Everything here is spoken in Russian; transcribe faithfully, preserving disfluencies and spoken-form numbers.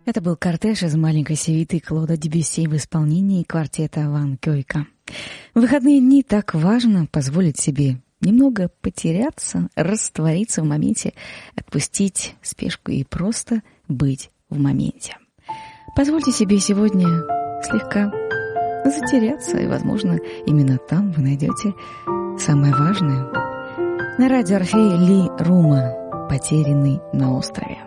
Это был кортеж из маленькой сюиты Клода Дебюсси в исполнении квартета Ван Кёйка. В выходные дни так важно позволить себе немного потеряться, раствориться в моменте, отпустить спешку и просто быть в моменте. Позвольте себе сегодня слегка затеряться, и, возможно, именно там вы найдете самое важное. На радио Орфея Ли Рума «Потерянный на острове».